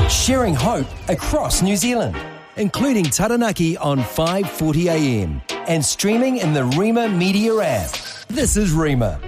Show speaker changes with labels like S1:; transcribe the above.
S1: sharing hope across New Zealand, including Taranaki on 5:40 a.m. and streaming in the Rima Media app. This is Rima.